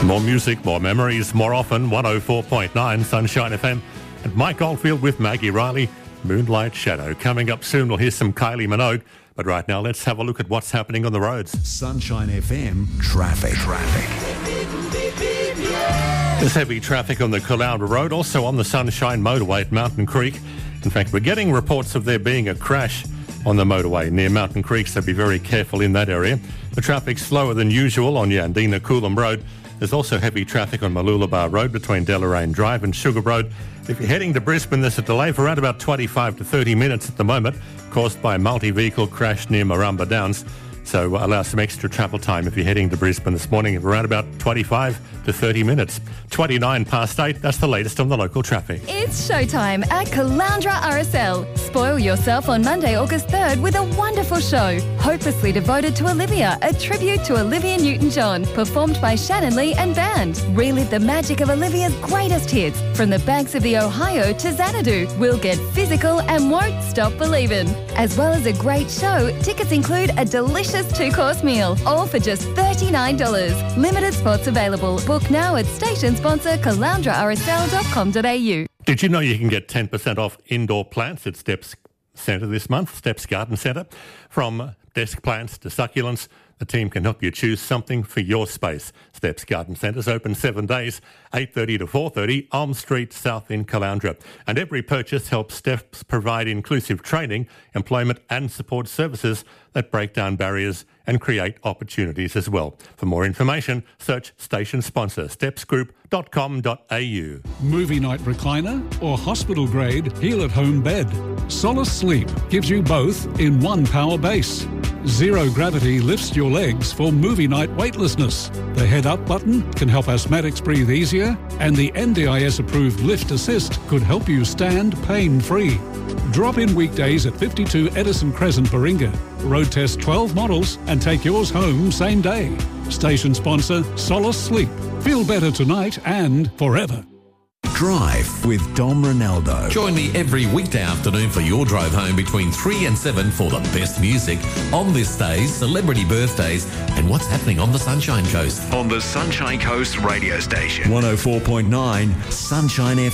More music, more memories, more often. 104.9 Sunshine FM. And Mike Oldfield with Maggie Riley. Moonlight Shadow. Coming up soon, we'll hear some Kylie Minogue. But right now, let's have a look at what's happening on the roads. Sunshine FM traffic. There's heavy traffic on the Caloundra Road, also on the Sunshine Motorway at Mountain Creek. In fact, we're getting reports of there being a crash on the motorway near Mountain Creek, so be very careful in that area. The traffic's slower than usual on Yandina Coolum Road. There's also heavy traffic on Mooloolaba Road between Deloraine Drive and Sugar Road. If you're heading to Brisbane, there's a delay for around about 25 to 30 minutes at the moment, caused by a multi-vehicle crash near Marumba Downs. So allow some extra travel time if you're heading to Brisbane this morning, around about 25 to 30 minutes. 29 past 8, that's the latest on the local traffic. It's showtime at Caloundra RSL. Spoil yourself on Monday, August 3rd with a wonderful show, hopelessly devoted to Olivia, a tribute to Olivia Newton-John, performed by Shannon Lee and band. Relive the magic of Olivia's greatest hits, from the banks of the Ohio to Xanadu. We'll get physical and won't stop believing. As well as a great show, tickets include a delicious 2-course meal, all for just $39. Limited spots available. Book now at station sponsor caloundrarsl.com.au. Did you know you can get 10% off indoor plants at Steps Centre this month, Steps Garden Centre? From desk plants to succulents, the team can help you choose something for your space. Steps Garden Centre's open 7 days, 8:30 to 4:30, Elm Street South in Caloundra. And every purchase helps Steps provide inclusive training, employment and support services that break down barriers and create opportunities as well. For more information, search station sponsor stepsgroup.com.au. Movie night recliner or hospital grade heal at home bed. Solace Sleep gives you both in one power base. Zero gravity lifts your legs for movie night weightlessness. The head up button can help asthmatics breathe easier, and the NDIS approved lift assist could help you stand pain free. Drop in weekdays at 52 Edison Crescent, Baringa. Road test 12 models and take yours home same day. Station sponsor Solace Sleep. Feel better tonight and forever. Drive with Dom Ronaldo. Join me every weekday afternoon for your drive home between 3 and 7 for the best music on this day's celebrity birthdays and what's happening on the Sunshine Coast. On the Sunshine Coast radio station. 104.9 Sunshine FM.